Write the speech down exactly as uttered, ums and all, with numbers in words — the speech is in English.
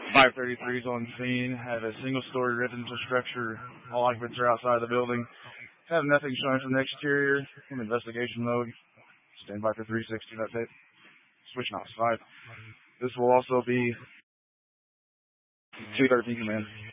five thirty-three is on scene. Have a single-story residential structure. All occupants are outside the building. Have nothing showing from the exterior. In investigation mode. Stand by for three sixty. That's it. Switching off five. This will also be two thirteen command.